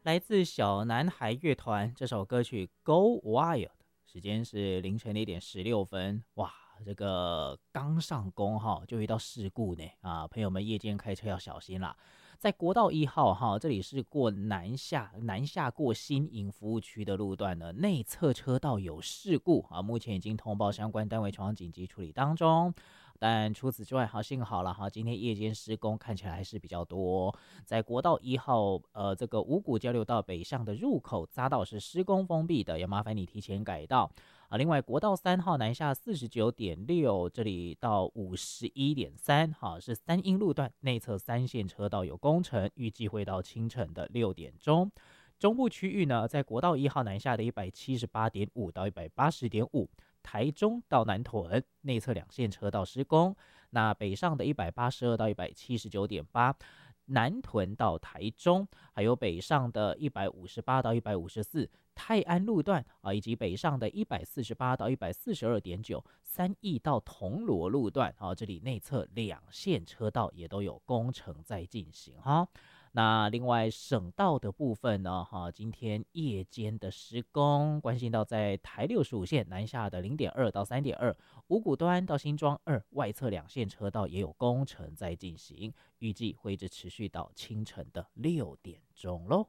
来自小男孩乐团这首歌曲《Go Wild》，时间是凌晨的1点16分。哇，这个刚上工哈，就遇到事故呢啊！朋友们夜间开车要小心啦。在国道1号哈，这里是过南下过新营服务区的路段呢，内侧车道有事故啊，目前已经通报相关单位前往紧急处理当中。但除此之外，幸好了哈，今天夜间施工看起来还是比较多。在国道1号这个五股交流道北上的入口匝道是施工封闭的，要麻烦你提前改道啊。另外，国道3号南下49.6，这里到51.3，是3英路段内侧3线车道有工程，预计会到清晨的6点钟。中部区域呢，在国道1号南下的178.5到180.5。台中到南屯内侧2线车道施工，那北上的182到179.8，南屯到台中，还有北上的158到154，泰安路段啊，以及北上的148到142.9，三义到铜锣路段啊，这里内侧2线车道也都有工程在进行哈。那另外省道的部分呢，今天夜间的施工，关心到在台65线南下的0.2到3.2，五股端到新庄2外侧2线车道也有工程在进行，预计会一直持续到清晨的6点钟喽。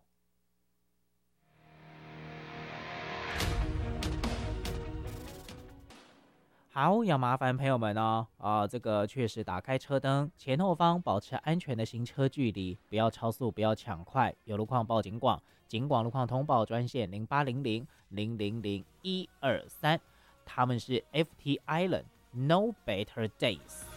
好，要麻烦朋友们哦，这个确实打开车灯，前后方保持安全的行车距离，不要超速，不要抢快，有路况报警广，警广路况通报专线0800000123，他们是 FT Island No Better Days。